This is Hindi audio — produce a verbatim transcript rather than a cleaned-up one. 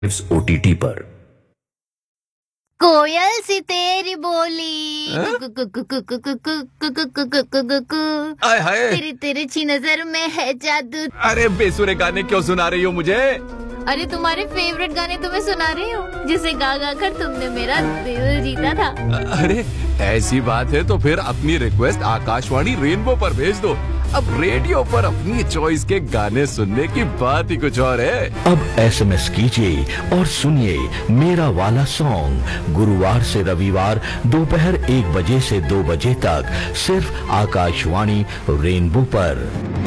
ओटीटी पर। कोयल सी तेरी बोली, आय हाय, तेरी तिरछी नजर में है जादू। अरे बेसुरे गाने क्यों सुना रही हो मुझे? अरे तुम्हारे फेवरेट गाने तुम्हें सुना रही हूँ, जिसे गा गा कर तुमने मेरा दिल जीता था। अरे ऐसी बात है तो फिर अपनी रिक्वेस्ट आकाशवाणी रेनबो पर भेज दो। अब रेडियो पर अपनी चॉइस के गाने सुनने की बात ही कुछ और है। अब एसएमएस कीजिए और सुनिए मेरा वाला सॉन्ग गुरुवार से रविवार दोपहर एक बजे से दो बजे तक सिर्फ आकाशवाणी रेनबो पर।